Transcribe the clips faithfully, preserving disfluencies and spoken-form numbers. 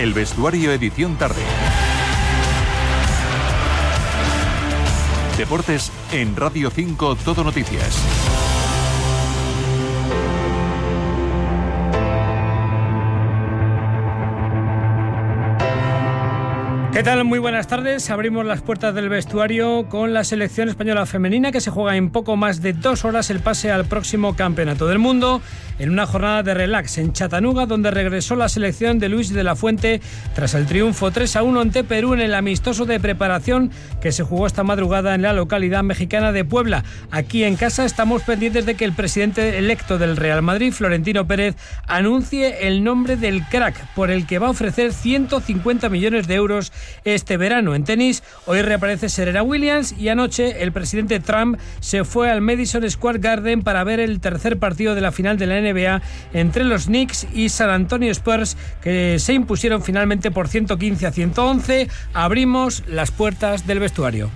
El Vestuario edición tarde. Deportes en Radio cinco Todo Noticias. ¿Qué tal? Muy buenas tardes. Abrimos las puertas del vestuario con la selección española femenina que se juega en poco más de dos horas el pase al próximo Campeonato del Mundo en una jornada de relax en Chattanooga, donde regresó la selección de Luis de la Fuente tras el triunfo tres a uno ante Perú en el amistoso de preparación que se jugó esta madrugada en la localidad mexicana de Puebla. Aquí en casa estamos pendientes de que el presidente electo del Real Madrid, Florentino Pérez, anuncie el nombre del crack por el que va a ofrecer ciento cincuenta millones de euros este verano. En tenis, hoy reaparece Serena Williams y anoche el presidente Trump se fue al Madison Square Garden para ver el tercer partido de la final de la N B A entre los Knicks y San Antonio Spurs, que se impusieron finalmente por ciento quince a ciento once. Abrimos las puertas del vestuario.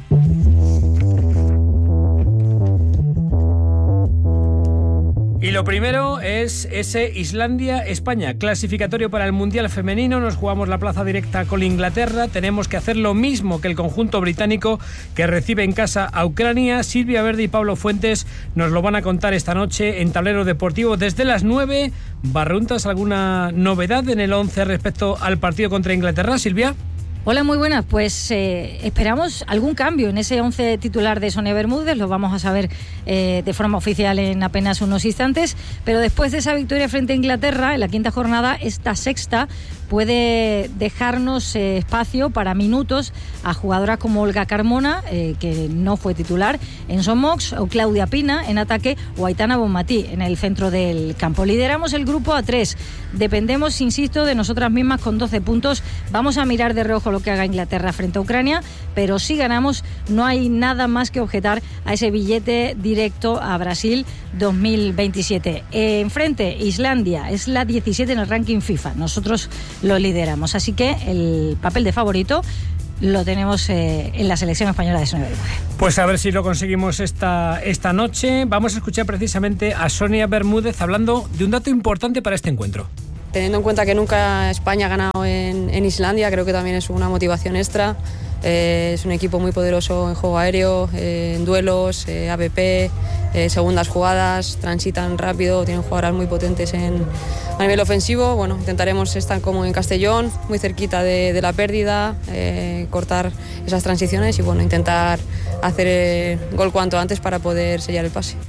Y lo primero es ese Islandia-España, clasificatorio para el Mundial Femenino. Nos jugamos la plaza directa con Inglaterra. Tenemos que hacer lo mismo que el conjunto británico, que recibe en casa a Ucrania. Silvia Verde y Pablo Fuentes nos lo van a contar esta noche en Tablero Deportivo desde las nueve. Barruntas, ¿alguna novedad en el once respecto al partido contra Inglaterra, Silvia? Hola, muy buenas. Pues eh, esperamos algún cambio en ese once titular de Sonia Bermúdez. Lo vamos a saber eh, de forma oficial en apenas unos instantes. Pero después de esa victoria frente a Inglaterra, en la quinta jornada, esta sexta puede dejarnos eh, espacio para minutos a jugadoras como Olga Carmona, eh, que no fue titular, en Somox, o Claudia Pina en ataque, o Aitana Bonmatí en el centro del campo. Lideramos el grupo a tres. Dependemos, insisto, de nosotras mismas con doce puntos. Vamos a mirar de reojo lo que haga Inglaterra frente a Ucrania, pero si ganamos no hay nada más que objetar a ese billete directo a Brasil dos mil veintisiete. Eh, enfrente, Islandia es la diecisiete en el ranking FIFA. Nosotros lo lideramos, así que el papel de favorito lo tenemos eh, en la selección española de Sonia Bermúdez. Pues a ver si lo conseguimos esta, esta noche. Vamos a escuchar precisamente a Sonia Bermúdez hablando de un dato importante para este encuentro. Teniendo en cuenta que nunca España ha ganado en, en Islandia, creo que también es una motivación extra. Eh, es un equipo muy poderoso en juego aéreo, eh, en duelos, eh, A V P, eh, segundas jugadas, transitan rápido, tienen jugadoras muy potentes en, a nivel ofensivo. Bueno, intentaremos estar como en Castellón, muy cerquita de, de la pérdida, eh, cortar esas transiciones y bueno, intentar hacer eh, gol cuanto antes para poder sellar el pase.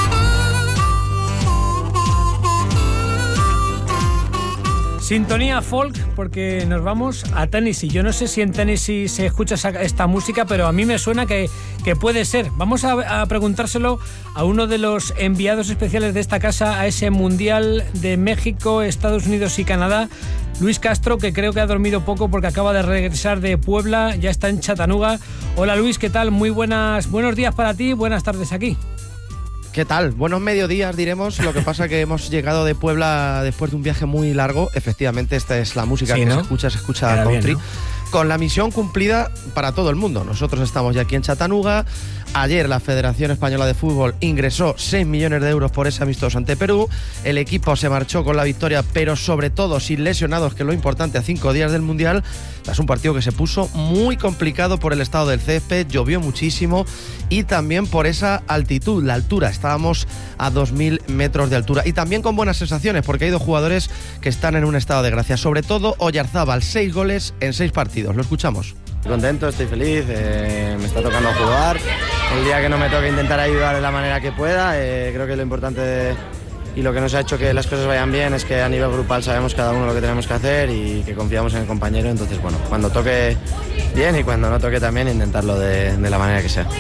Sintonía folk, porque nos vamos a Tennessee. Yo no sé si en Tennessee se escucha esa, esta música, pero a mí me suena que, que puede ser. Vamos a, a preguntárselo a uno de los enviados especiales de esta casa a ese Mundial de México, Estados Unidos y Canadá, Luis Castro, que creo que ha dormido poco porque acaba de regresar de Puebla, ya está en Chattanooga. Hola Luis, ¿qué tal? Muy buenas, buenos días para ti, buenas tardes aquí. ¿Qué tal? Buenos mediodías, diremos. Lo que pasa que hemos llegado de Puebla después de un viaje muy largo. Efectivamente, esta es la música sí, que ¿no? se escucha, se escucha Era country. Bien, ¿no? Con la misión cumplida para todo el mundo. Nosotros estamos ya aquí en Chattanooga. Ayer la Federación Española de Fútbol ingresó seis millones de euros por ese amistoso ante Perú. El equipo se marchó con la victoria, pero sobre todo sin lesionados, que es lo importante, a cinco días del Mundial. Es un partido que se puso muy complicado por el estado del césped, llovió muchísimo y también por esa altitud, la altura. Estábamos a dos mil metros de altura y también con buenas sensaciones porque hay dos jugadores que están en un estado de gracia. Sobre todo Oyarzábal, seis goles en seis partidos. Lo escuchamos. Estoy contento, estoy feliz, eh, me está tocando jugar. El día que no me toque intentar ayudar de la manera que pueda, eh, creo que lo importante de, y lo que nos ha hecho que las cosas vayan bien es que a nivel grupal sabemos cada uno lo que tenemos que hacer y que confiamos en el compañero. Entonces, bueno, cuando toque bien y cuando no toque también intentarlo de, de la manera que sea.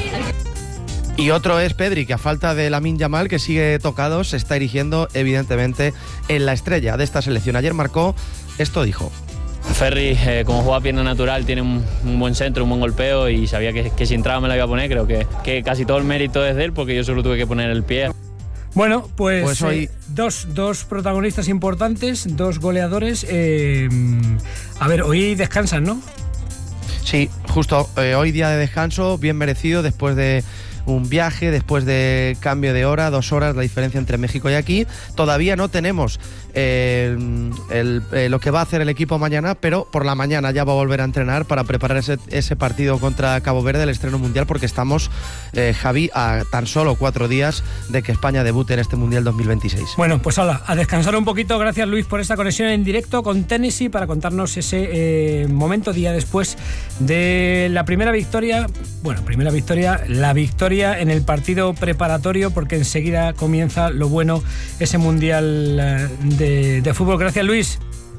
Y otro es Pedri, que a falta de Lamine Yamal, que sigue tocado, se está erigiendo evidentemente en la estrella de esta selección. Ayer marcó, esto dijo. Ferri, eh, como juega pierna natural, tiene un, un buen centro, un buen golpeo y sabía que, que si entraba me la iba a poner. Creo que, que casi todo el mérito es de él porque yo solo tuve que poner el pie. Bueno, pues, pues hoy... eh, dos, dos protagonistas importantes, dos goleadores. Eh, a ver, hoy descansan, ¿no? Sí, justo eh, hoy día de descanso, bien merecido después de un viaje, después de cambio de hora, dos horas, la diferencia entre México y aquí. Todavía no tenemos eh, el, eh, lo que va a hacer el equipo mañana, pero por la mañana ya va a volver a entrenar para preparar ese, ese partido contra Cabo Verde, el estreno mundial, porque estamos, eh, Javi, a tan solo cuatro días de que España debute en este Mundial dos mil veintiséis. Bueno, pues hala, a descansar un poquito. Gracias, Luis, por esta conexión en directo con Tennessee para contarnos ese eh, momento día después de la primera victoria, bueno, primera victoria, la victoria en el partido preparatorio, porque enseguida comienza lo bueno, ese Mundial de, de fútbol. Gracias, Luis.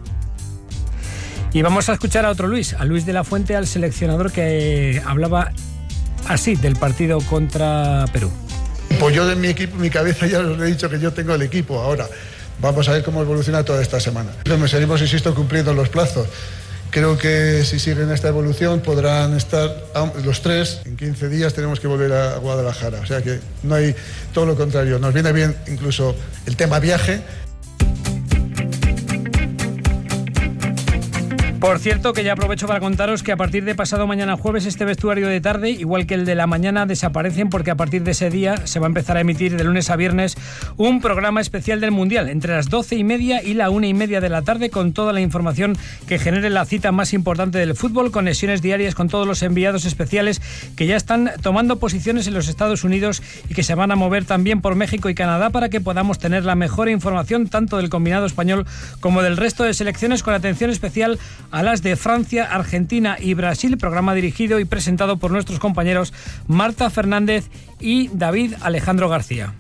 Y vamos a escuchar a otro Luis, a Luis de la Fuente, al seleccionador, que hablaba así del partido contra Perú. Pues yo de mi equipo, mi cabeza ya os he dicho que yo tengo el equipo. Ahora vamos a ver cómo evoluciona toda esta semana. Me seguimos, insisto, cumpliendo los plazos. Creo que si siguen esta evolución podrán estar los tres. En quince días tenemos que volver a Guadalajara. O sea que no hay, todo lo contrario. Nos viene bien incluso el tema viaje. Por cierto, que ya aprovecho para contaros que a partir de pasado mañana jueves este vestuario de tarde, igual que el de la mañana, desaparecen, porque a partir de ese día se va a empezar a emitir de lunes a viernes un programa especial del Mundial entre las doce y media y la una y media de la tarde, con toda la información que genere la cita más importante del fútbol, conexiones diarias con todos los enviados especiales que ya están tomando posiciones en los Estados Unidos y que se van a mover también por México y Canadá para que podamos tener la mejor información tanto del combinado español como del resto de selecciones, con atención especial a las de Francia, Argentina y Brasil, programa dirigido y presentado por nuestros compañeros Marta Fernández y David Alejandro García.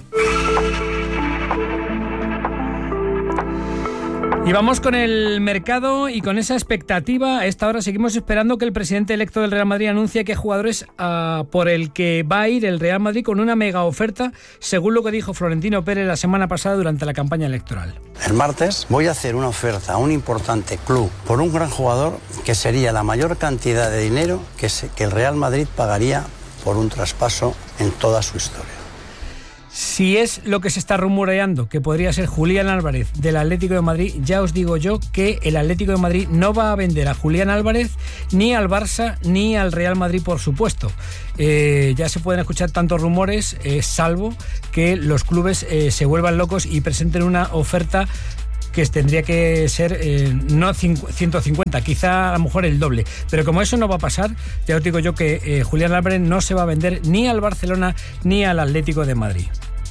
Y vamos con el mercado y con esa expectativa. A esta hora seguimos esperando que el presidente electo del Real Madrid anuncie qué jugadores uh, por el que va a ir el Real Madrid con una mega oferta, según lo que dijo Florentino Pérez la semana pasada durante la campaña electoral. El martes voy a hacer una oferta a un importante club por un gran jugador que sería la mayor cantidad de dinero que, se, que el Real Madrid pagaría por un traspaso en toda su historia. Si es lo que se está rumoreando, que podría ser Julián Álvarez del Atlético de Madrid, ya os digo yo que el Atlético de Madrid no va a vender a Julián Álvarez ni al Barça ni al Real Madrid, por supuesto. Eh, ya se pueden escuchar tantos rumores, eh, salvo que los clubes eh, se vuelvan locos y presenten una oferta que tendría que ser eh, no ciento cincuenta, quizá a lo mejor el doble. Pero como eso no va a pasar, ya os digo yo que eh, Julián Álvarez no se va a vender ni al Barcelona ni al Atlético de Madrid.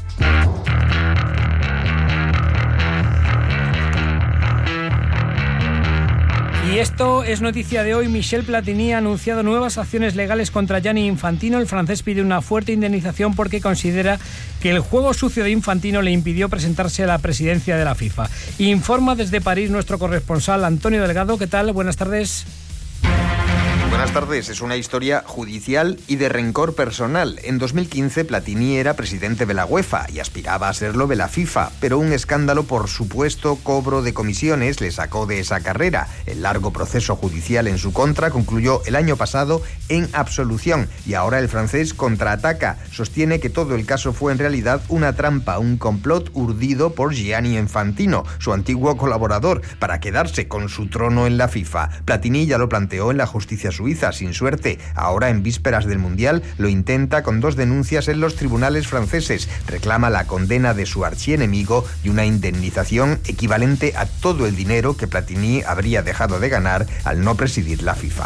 Y esto es noticia de hoy. Michel Platini ha anunciado nuevas acciones legales contra Gianni Infantino. El francés pide una fuerte indemnización porque considera que el juego sucio de Infantino le impidió presentarse a la presidencia de la FIFA. Informa desde París nuestro corresponsal Antonio Delgado. ¿Qué tal? Buenas tardes. Buenas tardes. Es una historia judicial y de rencor personal. En dos mil quince Platini era presidente de la UEFA y aspiraba a serlo de la FIFA, pero un escándalo por supuesto cobro de comisiones le sacó de esa carrera. El largo proceso judicial en su contra concluyó el año pasado en absolución y ahora el francés contraataca. Sostiene que todo el caso fue en realidad una trampa, un complot urdido por Gianni Infantino, su antiguo colaborador, para quedarse con su trono en la FIFA. Platini ya lo planteó en la justicia suiza. Suiza, sin suerte. Ahora, en vísperas del Mundial, lo intenta con dos denuncias en los tribunales franceses. Reclama la condena de su archienemigo y una indemnización equivalente a todo el dinero que Platini habría dejado de ganar al no presidir la FIFA.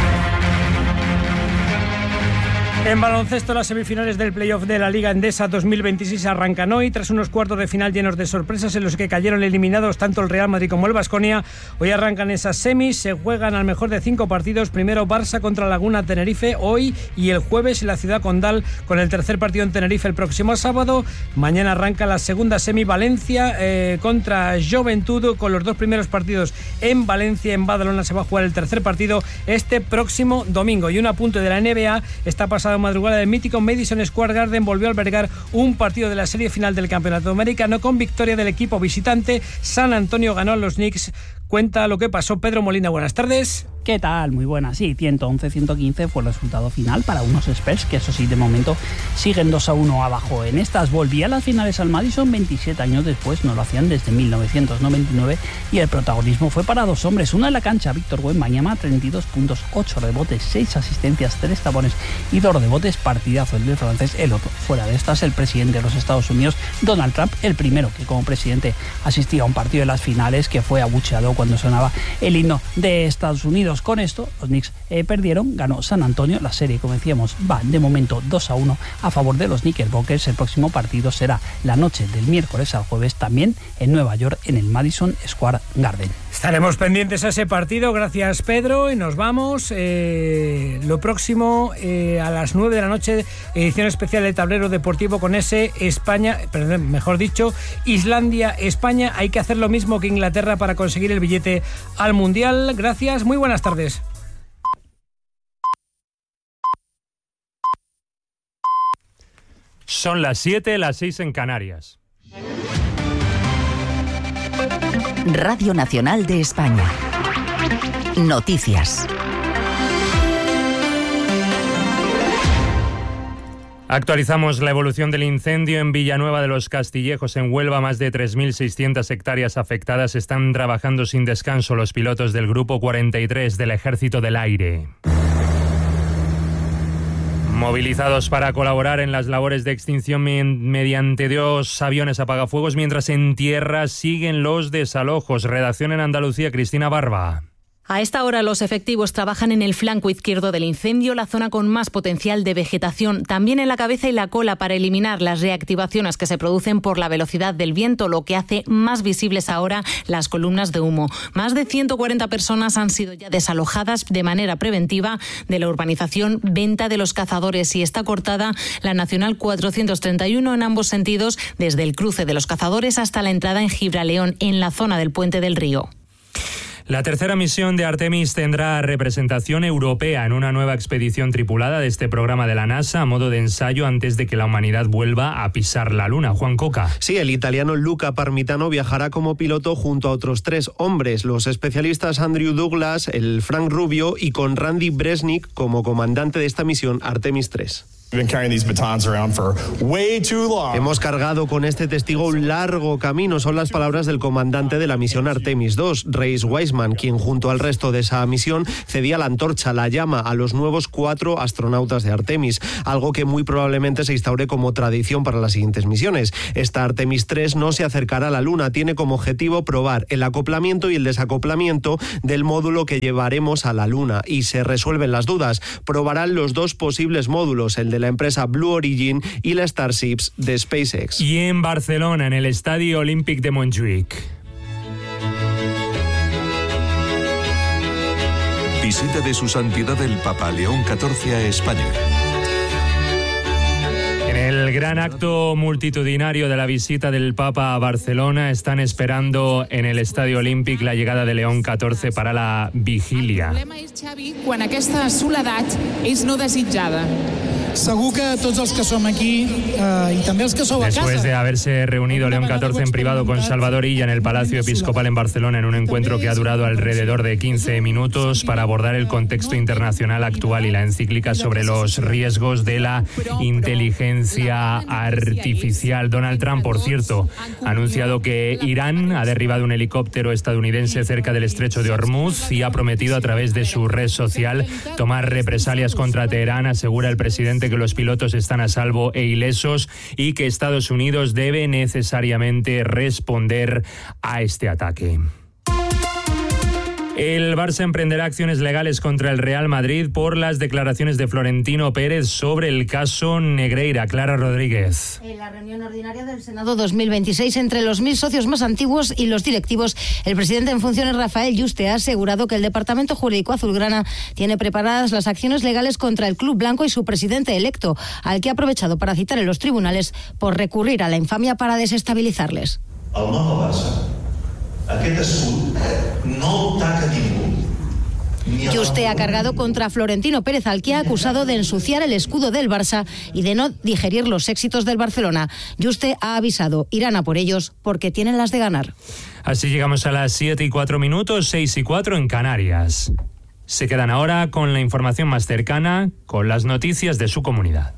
En baloncesto, las semifinales del playoff de la Liga Endesa dos mil veintiséis arrancan hoy. Tras unos cuartos de final llenos de sorpresas en los que cayeron eliminados tanto el Real Madrid como el Baskonia, hoy arrancan esas semis, se juegan al mejor de cinco partidos. Primero Barça contra Laguna Tenerife hoy y el jueves en la ciudad condal, con el tercer partido en Tenerife el próximo sábado. Mañana arranca la segunda semi, Valencia eh, contra Joventut, con los dos primeros partidos en Valencia. En Badalona se va a jugar el tercer partido este próximo domingo. Y un apunte de la N B A: esta pasada madrugada del mítico Madison Square Garden volvió a albergar un partido de la serie final del Campeonato Americano con victoria del equipo visitante. San Antonio ganó a los Knicks cuenta lo que pasó. Pedro Molina, buenas tardes. ¿Qué tal? Muy buenas. Sí, ciento once a ciento quince fue el resultado final para unos Spurs que, eso sí, de momento siguen dos a uno abajo. En estas volvía a las finales al Madison veintisiete años después, no lo hacían desde mil novecientos noventa y nueve, y el protagonismo fue para dos hombres. Uno en la cancha, Víctor Wembanyama, treinta y dos puntos, ocho rebotes, seis asistencias, tres tapones y dos rebotes, partidazo el del francés. El otro, fuera de estas, el presidente de los Estados Unidos, Donald Trump, el primero que como presidente asistía a un partido de las finales, que fue abucheado cuando sonaba el himno de Estados Unidos. Con esto, los Knicks eh, perdieron, ganó San Antonio. La serie, como decíamos, va de momento dos a uno a favor de los Knickerbockers. El próximo partido será la noche del miércoles al jueves, también en Nueva York, en el Madison Square Garden. Estaremos pendientes a ese partido. Gracias, Pedro, y nos vamos. Eh, lo próximo, eh, a las nueve de la noche, edición especial de Tablero Deportivo con ese España, perdón, mejor dicho, Islandia-España. Hay que hacer lo mismo que Inglaterra para conseguir el billete al Mundial. Gracias, muy buenas tardes. Son las siete, las seis en Canarias. Radio Nacional de España. Noticias. Actualizamos la evolución del incendio en Villanueva de los Castillejos, en Huelva. Más de tres mil seiscientas hectáreas afectadas. Están trabajando sin descanso los pilotos del Grupo cuarenta y tres del Ejército del Aire, movilizados para colaborar en las labores de extinción mediante dos aviones apagafuegos, mientras en tierra siguen los desalojos. Redacción en Andalucía, Cristina Barba. A esta hora los efectivos trabajan en el flanco izquierdo del incendio, la zona con más potencial de vegetación, también en la cabeza y la cola, para eliminar las reactivaciones que se producen por la velocidad del viento, lo que hace más visibles ahora las columnas de humo. Más de ciento cuarenta personas han sido ya desalojadas de manera preventiva de la urbanización Venta de los Cazadores, y está cortada la Nacional cuatrocientos treinta y uno en ambos sentidos, desde el cruce de los Cazadores hasta la entrada en Gibraleón, en la zona del Puente del Río. La tercera misión de Artemis tendrá representación europea en una nueva expedición tripulada de este programa de la NASA, a modo de ensayo antes de que la humanidad vuelva a pisar la Luna. Juan Coca. Sí, el italiano Luca Parmitano viajará como piloto junto a otros tres hombres, los especialistas Andrew Douglas, el Frank Rubio, y con Randy Bresnik como comandante de esta misión Artemis tres. Hemos cargado con este testigo un largo camino, son las palabras del comandante de la misión Artemis dos, Reis Wiseman, quien junto al resto de esa misión cedía la antorcha, la llama, a los nuevos cuatro astronautas de Artemis, algo que muy probablemente se instaure como tradición para las siguientes misiones. Esta Artemis tres no se acercará a la Luna, tiene como objetivo probar el acoplamiento y el desacoplamiento del módulo que llevaremos a la Luna, y se resuelven las dudas. Probarán los dos posibles módulos, el de la empresa Blue Origin y la Starships de SpaceX. Y en Barcelona, en el Estadio Olímpic de Montjuïc. Visita de su santidad el Papa León catorce a España. En el gran acto multitudinario de la visita del Papa a Barcelona, están esperando en el Estadio Olímpic la llegada de León catorce para la vigilia. El problema és, Xavi, quan aquesta soledat és no desitjada. Segur que tots els que som aquí eh, y també els que sou a casa. Después de haberse reunido León catorce en privado con Salvador Illa en el Palacio Episcopal en Barcelona, en un encuentro que ha durado alrededor de quince minutos para abordar el contexto internacional actual y la encíclica sobre los riesgos de la inteligencia artificial. Donald Trump, por cierto, ha anunciado que Irán ha derribado un helicóptero estadounidense cerca del estrecho de Hormuz y ha prometido a través de su red social tomar represalias contra Teherán. Asegura el presidente que los pilotos están a salvo e ilesos y que Estados Unidos debe necesariamente responder a este ataque. El Barça emprenderá acciones legales contra el Real Madrid por las declaraciones de Florentino Pérez sobre el caso Negreira. Clara Rodríguez. En la reunión ordinaria del Senado dos mil veintiséis, entre los mil socios más antiguos y los directivos, el presidente en funciones, Rafael Yuste, ha asegurado que el Departamento Jurídico Azulgrana tiene preparadas las acciones legales contra el Club Blanco y su presidente electo, al que ha aprovechado para citar en los tribunales por recurrir a la infamia para desestabilizarles. El nom del Barça, aquest escut, no el taca ningú. Juste ha cargado contra Florentino Pérez Alquiá, acusado de ensuciar el escudo del Barça y de no digerir los éxitos del Barcelona. Juste ha avisado, irán a por ellos porque tienen las de ganar. Así llegamos a las siete y cuatro minutos, seis y cuatro en Canarias. Se quedan ahora con la información más cercana, con las noticias de su comunidad.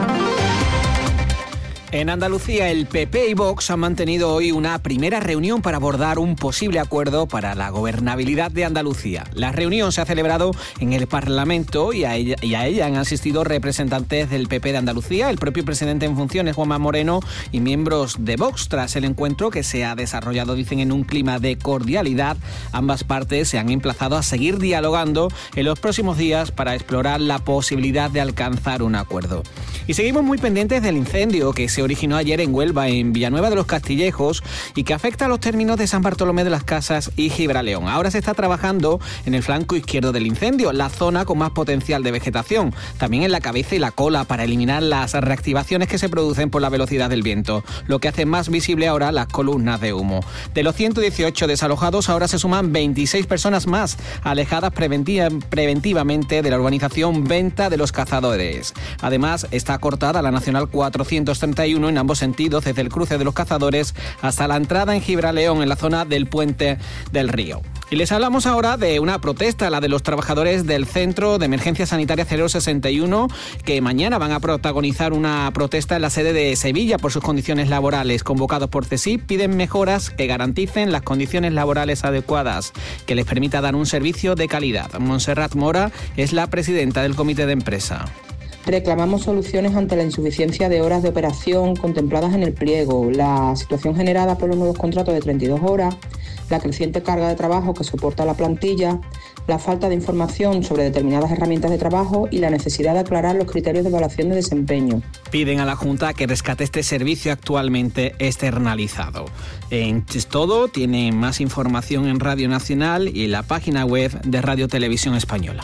En Andalucía, el P P y Vox han mantenido hoy una primera reunión para abordar un posible acuerdo para la gobernabilidad de Andalucía. La reunión se ha celebrado en el Parlamento y a ella, y a ella han asistido representantes del P P de Andalucía, el propio presidente en funciones, Juanma Moreno, y miembros de Vox. Tras el encuentro, que se ha desarrollado, dicen, en un clima de cordialidad, ambas partes se han emplazado a seguir dialogando en los próximos días para explorar la posibilidad de alcanzar un acuerdo. Y seguimos muy pendientes del incendio que se originó ayer en Huelva, en Villanueva de los Castillejos, y que afecta a los términos de San Bartolomé de las Casas y Gibraleón. Ahora se está trabajando en el flanco izquierdo del incendio, la zona con más potencial de vegetación, también en la cabeza y la cola, para eliminar las reactivaciones que se producen por la velocidad del viento, lo que hace más visible ahora las columnas de humo. De los ciento dieciocho desalojados, ahora se suman veintiséis personas más, alejadas preventiva, preventivamente de la urbanización Venta de los Cazadores. Además, está cortada la Nacional cuatrocientos treinta y uno en ambos sentidos, desde el cruce de los Cazadores hasta la entrada en Gibraleón, en la zona del Puente del Río. Y les hablamos ahora de una protesta, la de los trabajadores del Centro de Emergencia Sanitaria cero sesenta y uno, que mañana van a protagonizar una protesta en la sede de Sevilla por sus condiciones laborales. Convocados por CESIF, piden mejoras que garanticen las condiciones laborales adecuadas, que les permita dar un servicio de calidad. Montserrat Mora es la presidenta del comité de empresa. Reclamamos soluciones ante la insuficiencia de horas de operación contempladas en el pliego, la situación generada por los nuevos contratos de treinta y dos horas, la creciente carga de trabajo que soporta la plantilla, la falta de información sobre determinadas herramientas de trabajo y la necesidad de aclarar los criterios de evaluación de desempeño. Piden a la Junta que rescate este servicio actualmente externalizado. En Es Todo tienen más información en Radio Nacional y en la página web de Radio Televisión Española.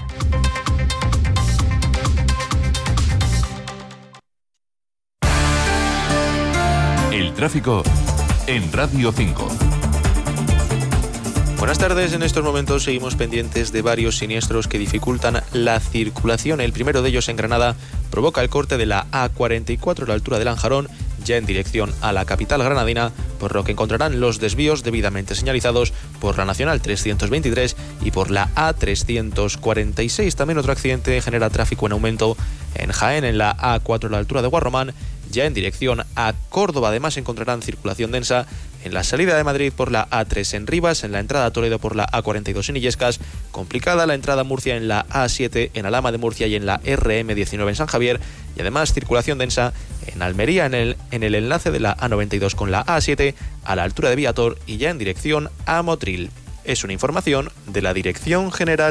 El tráfico en Radio cinco. Buenas tardes, en estos momentos seguimos pendientes de varios siniestros que dificultan la circulación. El primero de ellos en Granada provoca el corte de la A cuarenta y cuatro a la altura de Lanjarón, ya en dirección a la capital granadina, por lo que encontrarán los desvíos debidamente señalizados por la Nacional trescientos veintitrés y por la A trescientos cuarenta y seis. También otro accidente genera tráfico en aumento en Jaén, en la A cuatro a la altura de Guarromán, ya en dirección a Córdoba. Además encontrarán circulación densa en la salida de Madrid por la A tres en Rivas, en la entrada a Toledo por la A cuarenta y dos en Illescas, complicada la entrada a Murcia en la A siete en Alhama de Murcia y en la R M diecinueve en San Javier, y además circulación densa en Almería en el, en el enlace de la A noventa y dos con la A siete a la altura de Viator y ya en dirección a Motril. Es una información de la Dirección General